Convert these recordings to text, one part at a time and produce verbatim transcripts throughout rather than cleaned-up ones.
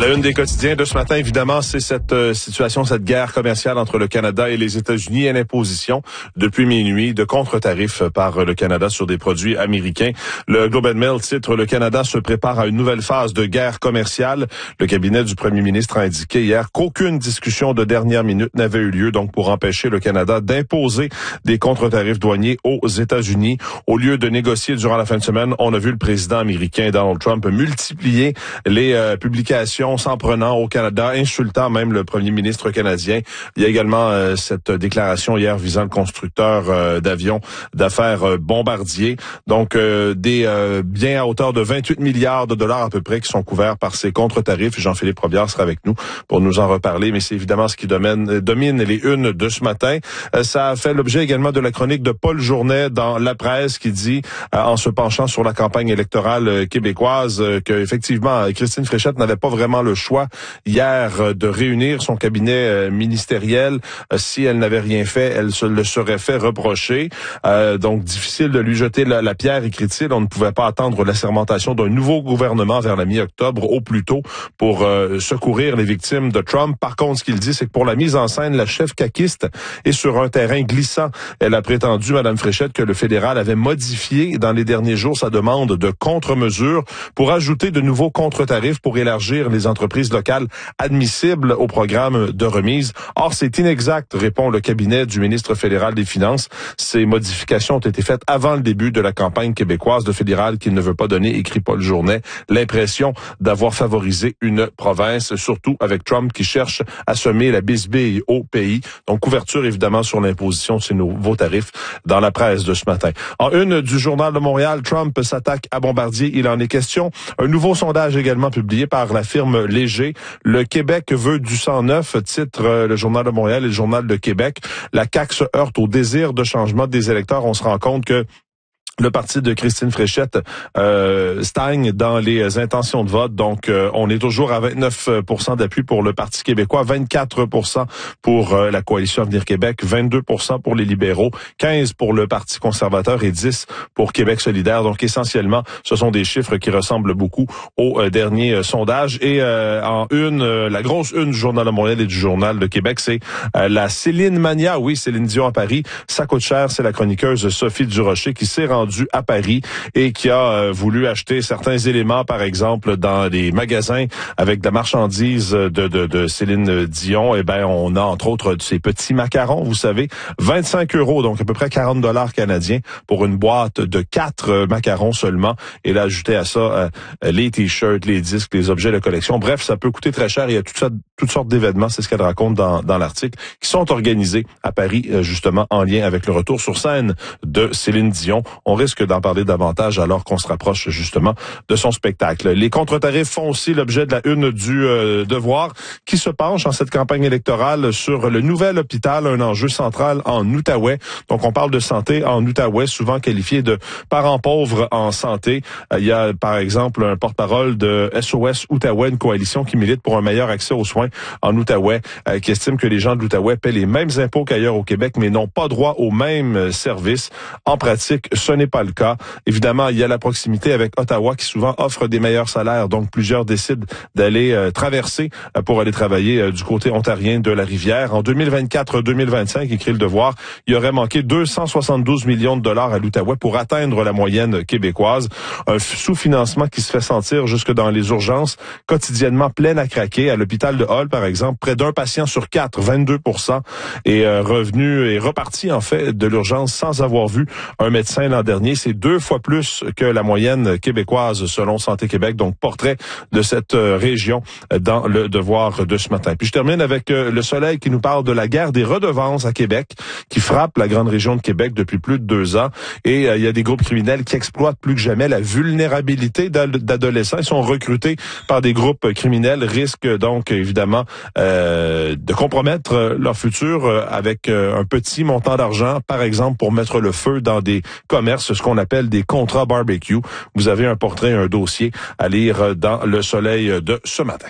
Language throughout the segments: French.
la une des quotidiens de ce matin, évidemment, c'est cette euh, situation, cette guerre commerciale entre le Canada et les États-Unis et l'imposition depuis minuit de contre-tarifs par le Canada sur des produits américains. Le Globe and Mail titre « Le Canada se prépare à une nouvelle phase de guerre commerciale ». Le cabinet du premier ministre a indiqué hier qu'aucune discussion de dernière minute n'avait eu lieu donc pour empêcher le Canada d'imposer des contre-tarifs douaniers aux États-Unis. Au lieu de négocier durant la fin de semaine, on a vu le président américain Donald Trump multiplier les euh, publications s'en prenant au Canada, insultant même le premier ministre canadien. Il y a également euh, cette déclaration hier visant le constructeur euh, d'avions d'affaires euh, Bombardier. Donc, euh, des euh, biens à hauteur de vingt-huit milliards de dollars à peu près qui sont couverts par ces contre-tarifs. Jean-Philippe Robillard sera avec nous pour nous en reparler, mais c'est évidemment ce qui domine, domine les unes de ce matin. Euh, ça a fait l'objet également de la chronique de Paul Journet dans La Presse qui dit, euh, en se penchant sur la campagne électorale euh, québécoise, euh, que effectivement Christine Fréchette n'avait pas vraiment le choix hier de réunir son cabinet ministériel. Si elle n'avait rien fait, elle se le serait fait reprocher. Euh, donc, difficile de lui jeter la, la pierre, écrit-il. On ne pouvait pas attendre l'assermentation d'un nouveau gouvernement vers la mi-octobre au plus tôt pour euh, secourir les victimes de Trump. Par contre, ce qu'il dit, c'est que pour la mise en scène, la chef caquiste est sur un terrain glissant. Elle a prétendu, Mme Fréchette, que le fédéral avait modifié dans les derniers jours sa demande de contre-mesures pour ajouter de nouveaux contre-tarifs pour élargir les entreprises locales admissibles au programme de remise. Or, c'est inexact, répond le cabinet du ministre fédéral des Finances. Ces modifications ont été faites avant le début de la campagne québécoise. Le fédéral qu'il ne veut pas donner, écrit Paul Journet, l'impression d'avoir favorisé une province, surtout avec Trump qui cherche à semer la bisbille au pays. Donc, couverture évidemment sur l'imposition de ces nouveaux tarifs dans la presse de ce matin. En une du Journal de Montréal, Trump s'attaque à Bombardier. Il en est question. Un nouveau sondage également publié par la firme Léger. Le Québec veut du sang neuf, titre euh, le Journal de Montréal et le Journal de Québec. La C A Q se heurte au désir de changement des électeurs. On se rend compte que le parti de Christine Fréchette euh, stagne dans les intentions de vote. Donc, euh, on est toujours à vingt-neuf pour cent d'appui pour le Parti québécois, vingt-quatre pour cent pour euh, la Coalition Avenir Québec, vingt-deux pour cent pour les libéraux, quinze pour le Parti conservateur et dix pour Québec solidaire. Donc, essentiellement, ce sont des chiffres qui ressemblent beaucoup au euh, dernier euh, sondage. Et euh, en une, euh, la grosse une du Journal de Montréal et du Journal de Québec, c'est euh, la Céline Mania. Oui, Céline Dion à Paris. Ça coûte cher. C'est la chroniqueuse Sophie Durocher qui s'est rendue à Paris et qui a euh, voulu acheter certains éléments, par exemple, dans des magasins avec de la marchandise de, de, de Céline Dion. Eh ben, on a entre autres ces petits macarons, vous savez, vingt-cinq euros, donc à peu près quarante dollars canadiens pour une boîte de quatre euh, macarons seulement. Et là, ajouter à ça euh, les t-shirts, les disques, les objets de collection. Bref, ça peut coûter très cher. Il y a toutes sortes, toutes sortes d'événements, c'est ce qu'elle raconte dans, dans l'article, qui sont organisés à Paris, euh, justement, en lien avec le retour sur scène de Céline Dion. On risque d'en parler davantage alors qu'on se rapproche justement de son spectacle. Les contre-tarifs font aussi l'objet de la une du euh, Devoir qui se penche en cette campagne électorale sur le nouvel hôpital, un enjeu central en Outaouais. Donc on parle de santé en Outaouais, souvent qualifié de parents pauvres en santé. Euh, il y a par exemple un porte-parole de S O S Outaouais, une coalition qui milite pour un meilleur accès aux soins en Outaouais, euh, qui estime que les gens de l'Outaouais paient les mêmes impôts qu'ailleurs au Québec, mais n'ont pas droit aux mêmes services. En pratique, ce n'est pas le cas. Évidemment, il y a la proximité avec Ottawa qui souvent offre des meilleurs salaires. Donc, plusieurs décident d'aller euh, traverser euh, pour aller travailler euh, du côté ontarien de la rivière. En deux mille vingt-quatre deux mille vingt-cinq, écrit le Devoir, il aurait manqué deux cent soixante-douze millions de dollars à l'Outaouais pour atteindre la moyenne québécoise. Un sous-financement qui se fait sentir jusque dans les urgences, quotidiennement pleines à craquer. À l'hôpital de Hull, par exemple, près d'un patient sur quatre, vingt-deux pour cent, est euh, revenu et reparti, en fait, de l'urgence sans avoir vu un médecin l'an dernier. C'est deux fois plus que la moyenne québécoise selon Santé Québec. Donc, portrait de cette euh, région dans le Devoir de ce matin. Puis je termine avec euh, Le Soleil qui nous parle de la guerre des redevances à Québec qui frappe la grande région de Québec depuis plus de deux ans. Et euh, il y a des groupes criminels qui exploitent plus que jamais la vulnérabilité d'adolescents. Ils sont recrutés par des groupes criminels, risquent donc évidemment euh, de compromettre leur futur avec euh, un petit montant d'argent, par exemple pour mettre le feu dans des commerces, ce qu'on appelle des contrats barbecue. Vous avez un portrait, un dossier à lire dans Le Soleil de ce matin.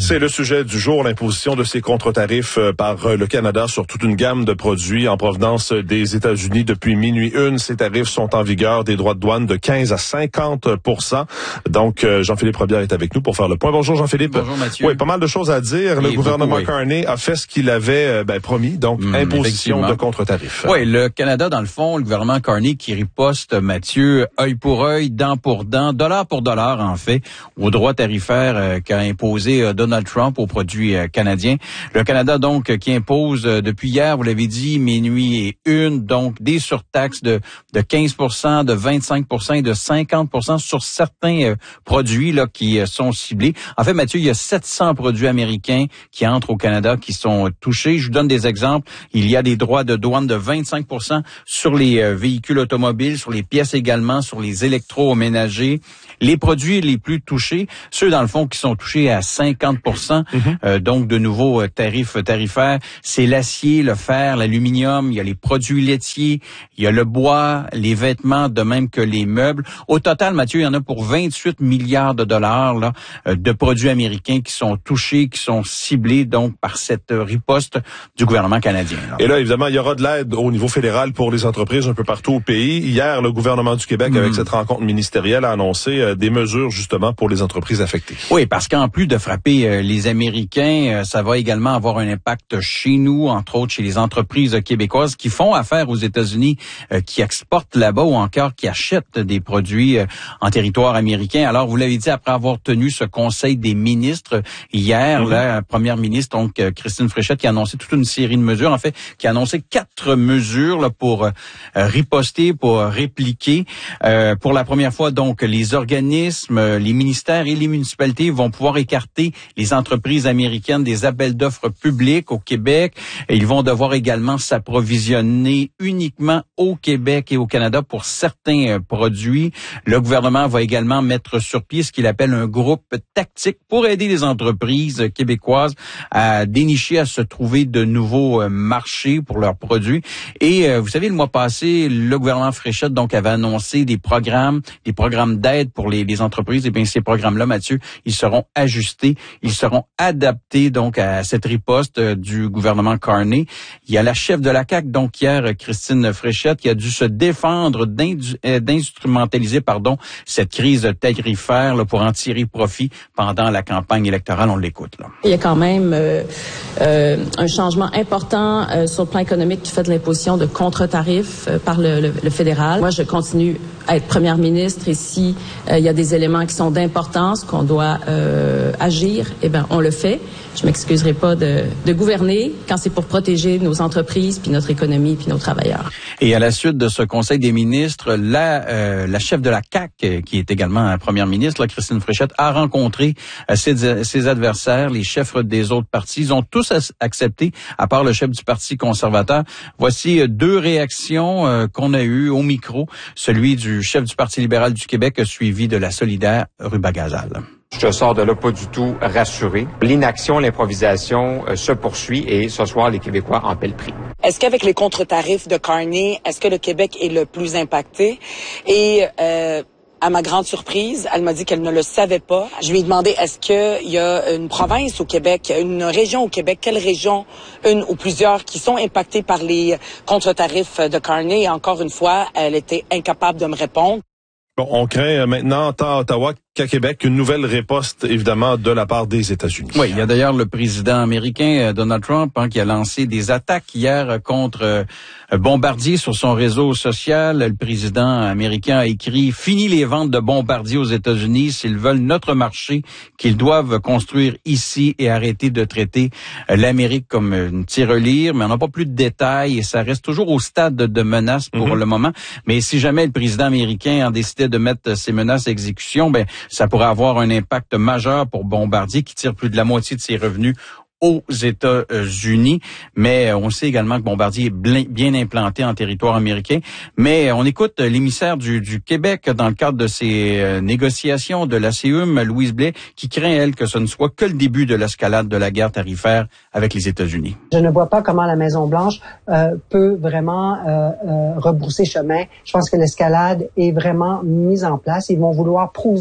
C'est le sujet du jour, l'imposition de ces contre-tarifs par le Canada sur toute une gamme de produits en provenance des États-Unis. Depuis minuit une, ces tarifs sont en vigueur, des droits de douane de quinze à cinquante pour cent. Donc, Jean-Philippe Robillard est avec nous pour faire le point. Bonjour Jean-Philippe. Bonjour Mathieu. Oui, pas mal de choses à dire. Le Et gouvernement beaucoup, oui. Carney a fait ce qu'il avait ben, promis, donc mmh, imposition de contre-tarifs. Oui, le Canada, dans le fond, le gouvernement Carney qui riposte, Mathieu, œil pour œil, dent pour dent, dollar pour dollar, en fait, aux droits tarifaires euh, qu'a imposé euh, Donald Trump aux produits euh, canadiens. Le Canada, donc, qui impose euh, depuis hier, vous l'avez dit, minuit et une, donc des surtaxes de, de quinze pour cent, de vingt-cinq pour cent et de cinquante pour cent sur certains euh, produits là qui euh, sont ciblés. En fait, Mathieu, il y a sept cents produits américains qui entrent au Canada qui sont euh, touchés. Je vous donne des exemples. Il y a des droits de douane de vingt-cinq pour cent sur les euh, véhicules automobiles, sur les pièces également, sur les électroménagers. Les produits les plus touchés, ceux dans le fond qui sont touchés à cinquante pour cent, mm-hmm. euh, donc de nouveaux euh, tarifs tarifaires, c'est l'acier, le fer, l'aluminium, il y a les produits laitiers, il y a le bois, les vêtements, de même que les meubles. Au total, Mathieu, il y en a pour vingt-huit milliards de dollars là, euh, de produits américains qui sont touchés, qui sont ciblés donc par cette euh, riposte du gouvernement canadien. Là. Et là, évidemment, il y aura de l'aide au niveau fédéral pour les entreprises un peu partout au pays. Hier, le gouvernement du Québec, mm. avec cette rencontre ministérielle, a annoncé euh, des mesures justement pour les entreprises affectées. Oui, parce qu'en plus de frapper euh, les Américains, euh, ça va également avoir un impact chez nous, entre autres chez les entreprises euh, québécoises qui font affaire aux États-Unis, euh, qui exportent là-bas ou encore qui achètent des produits euh, en territoire américain. Alors, vous l'avez dit, après avoir tenu ce conseil des ministres hier, mm-hmm. la première ministre, donc euh, Christine Fréchette, qui a annoncé toute une série de mesures, en fait, qui a annoncé quatre mesures là, pour euh, riposter, pour répliquer. Euh, pour la première fois, donc, les organismes, les ministères et les municipalités vont pouvoir écarter les entreprises américaines des appels d'offres publics au Québec. Et ils vont devoir également s'approvisionner uniquement au Québec et au Canada pour certains produits. Le gouvernement va également mettre sur pied ce qu'il appelle un groupe tactique pour aider les entreprises québécoises à dénicher, à se trouver de nouveaux marchés pour leurs produits. Et vous savez, le mois passé, le gouvernement Fréchette donc avait annoncé des programmes, des programmes d'aide pour les, les entreprises. Et bien, ces programmes-là, Mathieu, ils seront ajustés, ils seront adaptés donc à cette riposte du gouvernement Carney. Il y a la chef de la C A Q, donc hier, Christine Fréchette, qui a dû se défendre d'instrumentaliser pardon cette crise tarifaire là, pour en tirer profit pendant la campagne électorale. On l'écoute. Là. Il y a quand même euh, euh, un changement important euh, sur le plan économique du fait de l'imposition de contre-tarifs euh, par le, le, le fédéral. Moi, je continue à être première ministre et si euh, il y a des éléments qui sont d'importance, qu'on doit euh, agir, eh bien, on le fait. Je m'excuserai pas de, de gouverner quand c'est pour protéger nos entreprises, puis notre économie, puis nos travailleurs. Et à la suite de ce Conseil des ministres, la, euh, la chef de la C A Q, qui est également la première ministre, là, Christine Fréchette, a rencontré euh, ses, ses adversaires, les chefs des autres partis. Ils ont tous accepté, à part le chef du Parti conservateur. Voici deux réactions euh, qu'on a eues au micro. Celui du chef du Parti libéral du Québec, suivi de la solidaire Ruba Gazal. Je sors de là pas du tout rassuré. L'inaction, l'improvisation euh, se poursuit et ce soir, les Québécois en paient le prix. Est-ce qu'avec les contre-tarifs de Carney, est-ce que le Québec est le plus impacté? Et euh, à ma grande surprise, elle m'a dit qu'elle ne le savait pas. Je lui ai demandé, est-ce qu'il y a une province au Québec, une région au Québec, quelle région, une ou plusieurs, qui sont impactées par les contre-tarifs de Carney? Et encore une fois, elle était incapable de me répondre. Bon, on craint maintenant, tant à Ottawa qu'à Québec, une nouvelle riposte, évidemment, de la part des États-Unis. Oui, il y a d'ailleurs le président américain, Donald Trump, hein, qui a lancé des attaques hier contre euh, Bombardier sur son réseau social. Le président américain a écrit « Fini les ventes de Bombardier aux États-Unis. S'ils veulent notre marché, qu'ils doivent construire ici et arrêter de traiter l'Amérique comme une tirelire. » Mais on n'a pas plus de détails et ça reste toujours au stade de menace pour mm-hmm. le moment. Mais si jamais le président américain en décidait de mettre ces menaces à exécution, ben ça pourrait avoir un impact majeur pour Bombardier qui tire plus de la moitié de ses revenus aux États-Unis, mais on sait également que Bombardier est bien implanté en territoire américain. Mais on écoute l'émissaire du, du Québec dans le cadre de ces négociations de l'A C U M, Louise Blais, qui craint, elle, que ce ne soit que le début de l'escalade de la guerre tarifaire avec les États-Unis. Je ne vois pas comment la Maison-Blanche euh, peut vraiment euh, euh, rebrousser chemin. Je pense que l'escalade est vraiment mise en place. Ils vont vouloir prouver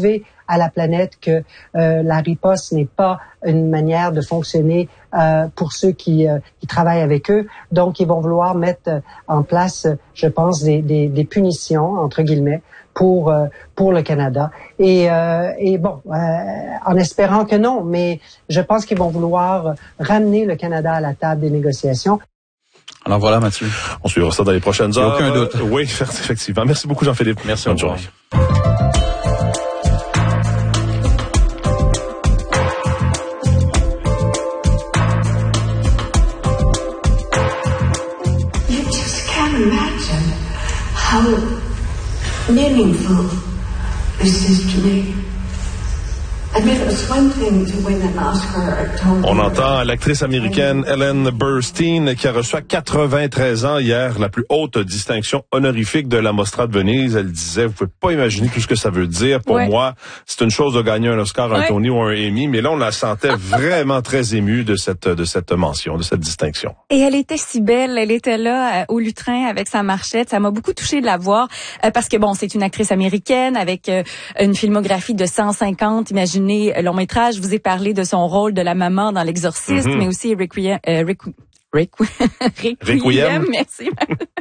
à la planète que euh, la riposte n'est pas une manière de fonctionner euh, pour ceux qui, euh, qui travaillent avec eux. Donc, ils vont vouloir mettre en place, je pense, des, des, des punitions, entre guillemets, pour euh, pour le Canada. Et, euh, et bon, euh, en espérant que non, mais je pense qu'ils vont vouloir ramener le Canada à la table des négociations. Alors voilà, Mathieu. On suivra ça dans les prochaines heures. Aucun doute. Euh, oui, effectivement. Merci beaucoup, Jean-Philippe. Merci. Bonne journée. You just can't imagine how meaningful this is to me. I mean, it was one thing to win an Oscar. I told On you. entend l'actrice américaine Ellen Burstyn qui a reçu à quatre-vingt-treize ans hier la plus haute distinction honorifique de la Mostra de Venise. Elle disait, vous pouvez pas imaginer tout ce que ça veut dire. Pour ouais. moi, c'est une chose de gagner un Oscar, un ouais. Tony ou un Emmy, mais là on la sentait vraiment très émue de cette de cette mention, de cette distinction. Et elle était si belle, elle était là euh, au lutrin avec sa marchette. Ça m'a beaucoup touchée de la voir euh, parce que bon, c'est une actrice américaine avec euh, une filmographie de cent cinquante. Imaginez long métrage. Je vous ai parlé de son rôle de la maman dans L'Exorciste, mm-hmm. mais aussi Requiem, euh, Requ... Requ... Requiem. Requiem. Merci.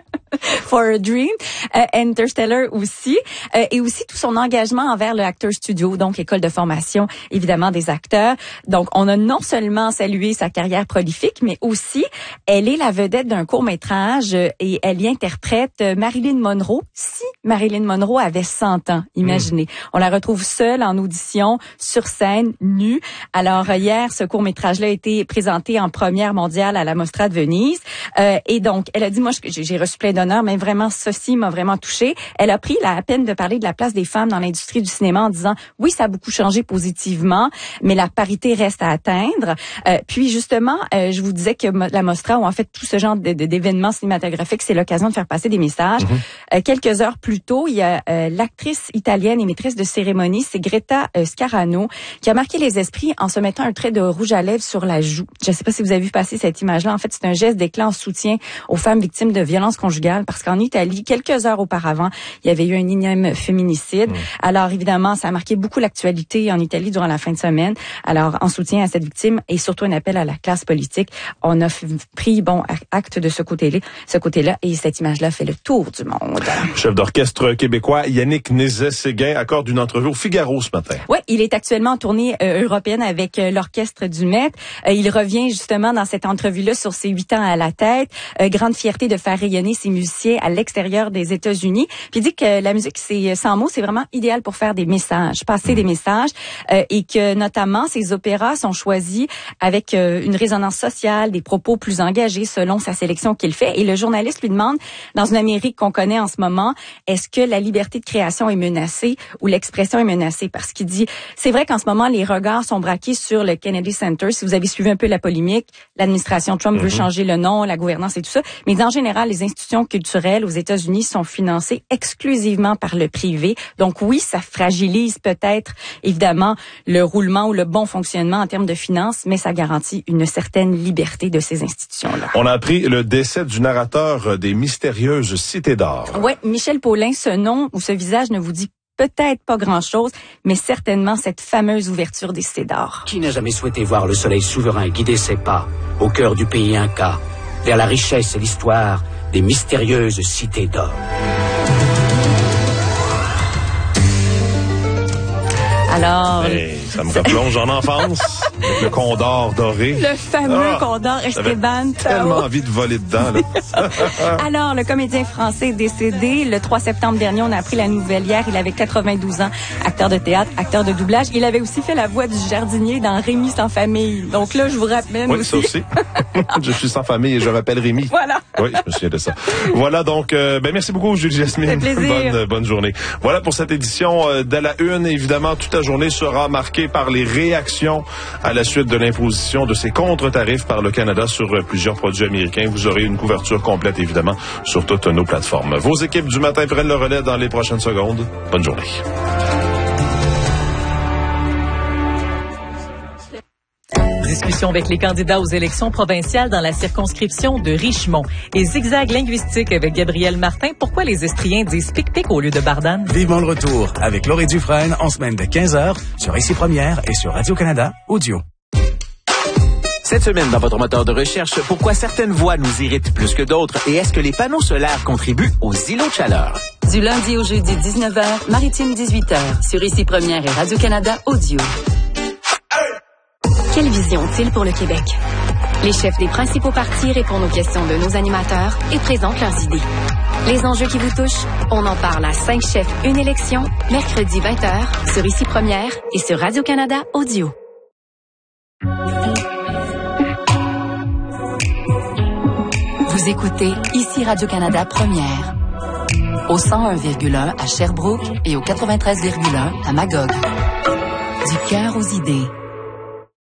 For a Dream, euh, Interstellar aussi, euh, et aussi tout son engagement envers le Actors Studio, donc école de formation évidemment des acteurs. Donc on a non seulement salué sa carrière prolifique, mais aussi elle est la vedette d'un court-métrage euh, et elle y interprète euh, Marilyn Monroe. Si Marilyn Monroe avait cent ans, imaginez. Mmh. On la retrouve seule en audition, sur scène, nue. Alors hier, ce court-métrage-là a été présenté en première mondiale à la Mostra de Venise, euh, et donc elle a dit, moi j'ai, j'ai reçu plein d'honneur, mais vraiment, ceci m'a vraiment touchée. Elle a pris la peine de parler de la place des femmes dans l'industrie du cinéma en disant, oui, ça a beaucoup changé positivement, mais la parité reste à atteindre. Euh, puis justement, euh, je vous disais que la Mostra, ou en fait tout ce genre de, de, d'événements cinématographiques, c'est l'occasion de faire passer des messages. Mm-hmm. Euh, quelques heures plus tôt, il y a euh, l'actrice italienne et maîtresse de cérémonie, c'est Greta euh, Scarano, qui a marqué les esprits en se mettant un trait de rouge à lèvres sur la joue. Je ne sais pas si vous avez vu passer cette image-là. En fait, c'est un geste d'éclat en soutien aux femmes victimes de violences conjugales, parce qu'en Italie, quelques heures auparavant, il y avait eu un énième féminicide. Mmh. Alors, évidemment, ça a marqué beaucoup l'actualité en Italie durant la fin de semaine. Alors, en soutien à cette victime et surtout un appel à la classe politique, on a f- pris, bon, acte de ce côté-là, ce côté-là, et cette image-là fait le tour du monde. Chef d'orchestre québécois Yannick Nézet-Séguin accorde une entrevue au Figaro ce matin. Oui, il est actuellement en tournée euh, européenne avec euh, l'orchestre du Met. Euh, il revient justement dans cette entrevue-là sur ses huit ans à la tête. Euh, grande fierté de faire rayonner ses musiciens à l'extérieur des États-Unis. Puis il dit que la musique, c'est sans mots, c'est vraiment idéal pour faire des messages, passer mmh. des messages, euh, et que notamment ces opéras sont choisis avec euh, une résonance sociale, des propos plus engagés selon sa sélection qu'il fait. Et le journaliste lui demande, dans une Amérique qu'on connaît en ce moment, est-ce que la liberté de création est menacée ou l'expression est menacée? Parce qu'il dit, c'est vrai qu'en ce moment, les regards sont braqués sur le Kennedy Center. Si vous avez suivi un peu la polémique, l'administration Trump mmh. veut changer le nom, la gouvernance et tout ça. Mais en général, les institutions culturelles aux États-Unis sont financées exclusivement par le privé. Donc oui, ça fragilise peut-être, évidemment, le roulement ou le bon fonctionnement en termes de finances, mais ça garantit une certaine liberté de ces institutions-là. On a appris le décès du narrateur des mystérieuses cités d'or. Oui, Michel Paulin, ce nom ou ce visage ne vous dit peut-être pas grand-chose, mais certainement cette fameuse ouverture des cités d'or. Qui n'a jamais souhaité voir le soleil souverain guider ses pas au cœur du pays Inca, vers la richesse et l'histoire des mystérieuses cités d'or? Alors, hey, ça me replonge en enfance, avec le condor doré. Le fameux ah, condor Esteban Tao. Tellement envie de voler dedans. Là. Alors, le comédien français est décédé le trois septembre dernier. On a appris la nouvelle hier. Il avait quatre-vingt-douze ans, acteur de théâtre, acteur de doublage. Il avait aussi fait la voix du jardinier dans Rémi sans famille. Donc là, je vous rappelle oui, aussi. Oui, ça aussi. Je suis sans famille et je m'appelle Rémi. Voilà. Oui, je me souviens de ça. Voilà donc, euh, ben merci beaucoup Julie Jasmine. C'est plaisir. Bonne, bonne journée. Voilà pour cette édition euh, de la Une. Évidemment, toute la journée sera marquée par les réactions à la suite de l'imposition de ces contre-tarifs par le Canada sur euh, plusieurs produits américains. Vous aurez une couverture complète, évidemment, sur toutes nos plateformes. Vos équipes du matin prennent le relais dans les prochaines secondes. Bonne journée. Discussion Discussion avec les candidats aux élections provinciales dans la circonscription de Richemont. Et zigzag linguistique avec Gabriel Martin. Pourquoi les Estriens disent pic-pic au lieu de bardane? Vivement le retour avec Laurie Dufresne en semaine de quinze heures sur Ici Première et sur Radio-Canada Audio. Cette semaine, dans votre moteur de recherche, pourquoi certaines voix nous irritent plus que d'autres et est-ce que les panneaux solaires contribuent aux îlots de chaleur? Du lundi au jeudi, dix-neuf heures, Maritime, dix-huit heures, sur Ici Première et Radio-Canada Audio. Quelle vision ont-ils pour le Québec? Les chefs des principaux partis répondent aux questions de nos animateurs et présentent leurs idées. Les enjeux qui vous touchent, on en parle à cinq chefs, une élection, mercredi vingt heures, sur Ici Première et sur Radio-Canada Audio. Vous écoutez Ici Radio-Canada Première, au cent un virgule un à Sherbrooke et au quatre-vingt-treize virgule un à Magog. Du cœur aux idées.